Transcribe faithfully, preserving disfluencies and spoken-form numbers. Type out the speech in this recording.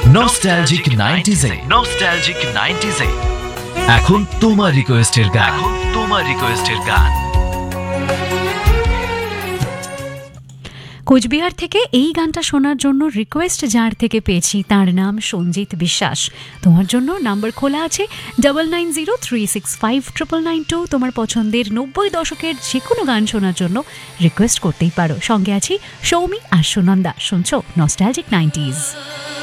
Nostalgic nineties এ nostalgic nineties এ এখন তোমার রিকোয়েস্টের গান এখন তোমার রিকোয়েস্টের গান কোচবিহার থেকে এই গানটা শোনার জন্য রিকোয়েস্ট যার থেকে পেয়েছি তার নাম সঞ্জিত বিশ্বাস। তোমার জন্য নাম্বার খোলা আছে double nine zero three six five triple nine two. তোমার পছন্দের নব্বই দশকের যে কোনো গান শোনার জন্য রিকোয়েস্ট করতেই পারো। সঙ্গে আছি সৌমি আর সুনন্দা। শুনছো নস্টালজিক নাইনটিজ।